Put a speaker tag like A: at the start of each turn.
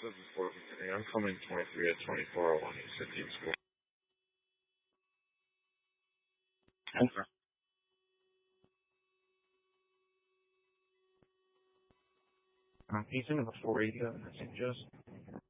A: This is Portland today. I'm coming 23 at 2401 East 15th School. Okay. He's in about 480 in St. Joe's.